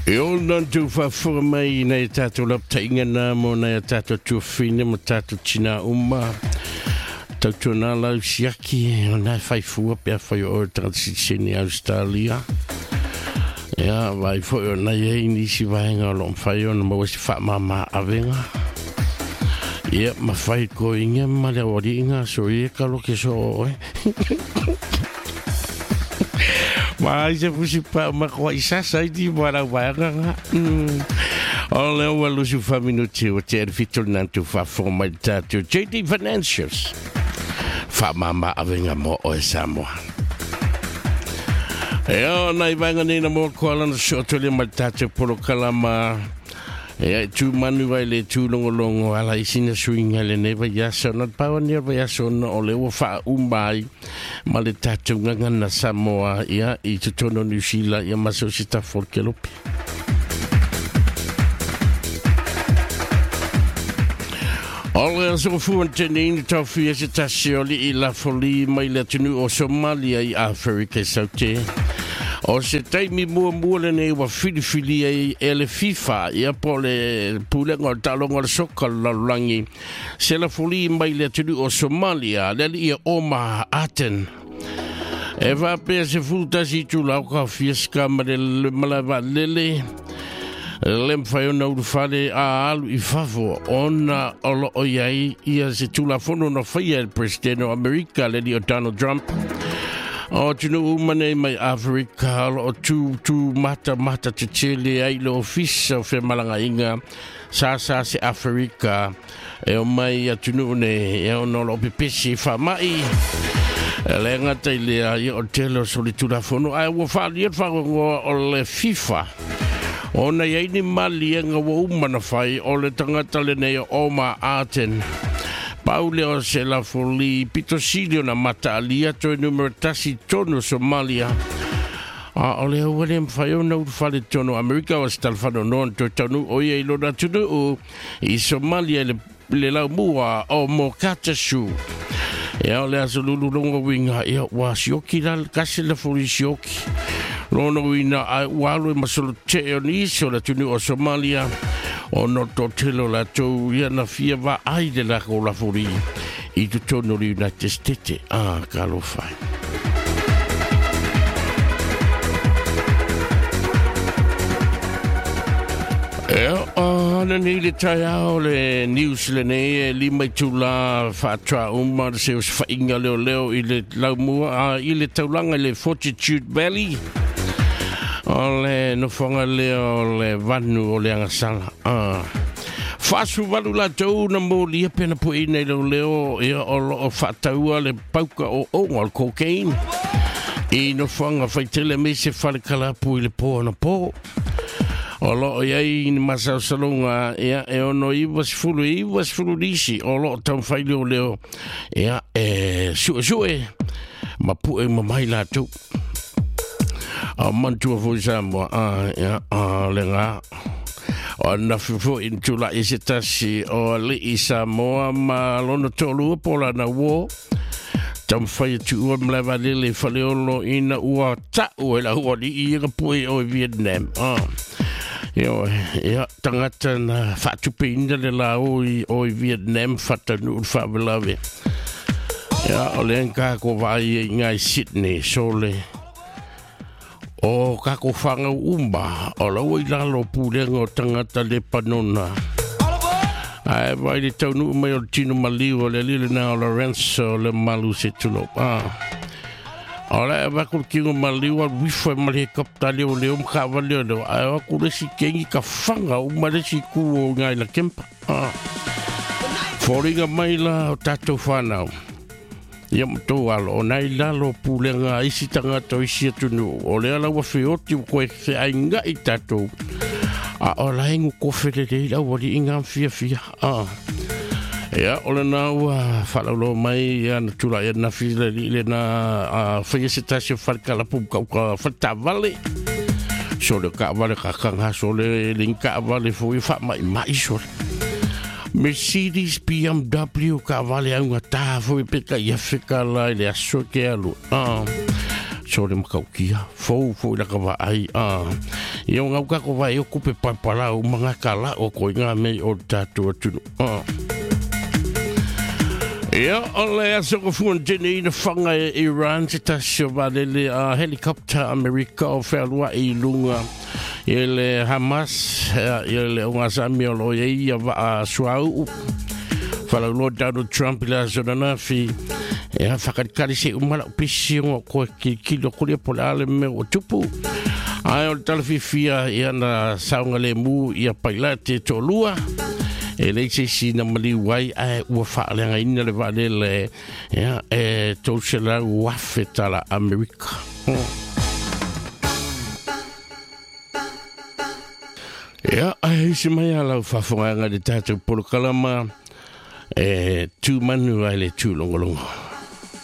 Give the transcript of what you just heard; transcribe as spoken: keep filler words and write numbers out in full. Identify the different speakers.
Speaker 1: E o nantu whawhura mai nei tātou laptainga nā mo nei tātou tuawhine mo tātou tina uma. Tātou nā lau siaki o nei whaifua pia whai o transisini Australia. Ia, vai whai o nei e nisi vahenga o lom whai o na mawasi whamama awenga. Ia, ma whai ko inga ma lea wari inga so ia ka loke so oe. Mai se fusi pa ma ko isa sai di bara bara nga. O leo walu su fa minuti o te fitol nantu fa forma tatu J D Financials. Fa mama avenga mo o Samoa. E o nai vanga ni na mo ko ala na so tole ma tatu polo kalama. E tu manu vai le tu longo longo ala isina swinga le neva ya so not power near ya so no ole wo fa umbai ma le tatu nganga na Samoa ia I tu tono New Zealand ia maso sita forkelopi. Ole so fu anteni to fi se tasioli I la foli mai le tunu o Somalia I Africa Saute. O se taimi mua mua le nei wa filifili e ele FIFA ia po le pulenga o talonga le soka lalangi. Se la foli mai le tunu o Somalia le ia Omar Aten. E va pe se futa si tu la ka fiesca ma le malava lele. Lem fai ona urufale a alu I favo ona olo o iai ia se tu la fono no fai el presidente o America le o Donald Trump. O tunu umane mai Afrika o tu tu mata mata te chile ai lo ofisa o fe malanga inga sa sa se Afrika e o mai a tunu ne e o no lo pipisi fa mai le ngata ile ai o telo solitura fono ai wo fa li fa o le FIFA o na ye ni mali nga wo umana fai o le tangata le ne o ma aten Paule o se la foli pitosilio na mata alia to numero tasi tono Somalia. A ole o wale mwhai o na urufale tono Amerika o stalfano non to tonu o ye ilo na tunu o I Somalia le, le lau mua o Mogadishu. E ole aso lulu longa winga e wa sioki la kasi la foli sioki. Lono wina a walo e masolo te o ni iso la tunu o Somalia. O no to telo la tau ia na fia va ai de la ko la furi I tu tono li United States ah kalo fai e o na ni le tai ao le news le ne li mai tu la fa tra umar se os fa inga leo leo I le lau mua I le taulanga le Fortitude Valley Ole no fonga leo le vanu o le angasala. Ah. Fasu valu la tau na mo lia pena po I nei leo leo e o lo fataua le pauka o o al cocaine. I no fonga faitele me se fale kala pu I le po na po. O lo ia I ni masau salonga ia e ono I was fulu I was fulu disi o lo tau fai leo leo ia e sue sue ma pu e mamai la tau. A mantua fo Samoa a ya a lenga o na fo into la isitasi o le Samoa ma lona tolu pola na wo tam fai tu o mleva le faleolo ina ua ta o la o di I poi o Vietnam a yo ya tangata na fatu pinda le la o o Vietnam fata nu fa velave ya o lenka ko vai ngai Sydney sole O kako whanga umba, o lau I lalo pūlenga o tangata le panona. Ai vai le taunu mai o tino maliu o le lile na o Lorenzo le malu se tulo. Ah. O le e wakul kingo maliu al wifa ma le kapta leo leo mka wa leo leo. Ai wakul le si kengi ka whanga uma le si ku o ngai la kempa. Ah. Fōringa mai la o tatou whanau. Ia mto alo o nai lalo pulenga isi tangata isi atunu o le ala wa feoti koe se ainga I tatou a o la ingu kofele le ila wali inga fia fia a ia o le na ua whalaulo mai ia na tula ia na fia le na a whaia se tasi whalkala pumka uka whata vale so le ka vale kakanga so le linka vale fui wha mai mai so Mercedes B M W ka vale unga ta foi peka ia fika la le aso ke alu ah so le makaukia fo fo la ka va ai ah Ia ngau kako vai o kupe papala o mga kala o ko ngā mei o tātua tunu. Uh. Ia, ole a soko fuan tene ina whanga e Iran te tasio valele a helicopter Amerika o whaalua i lunga. Ia le Hamas, ia le o ngā sami o loia ia wa a suau. Whalau lo Donald Trump ila zonana fi ia whakatikari se umala upisi o koe ki kilo kuria pola ale me o tupu. Ai o tala fifia ia na saunga le mu ia paila te tolua. E lei se si na mali wai ai ua whaalenga ina le vale le ia e tōsela wafe tala Amerika. Ia ai se mai alau whafonga ngā de tātou polo kalama e tū manu ai le tū longolongo.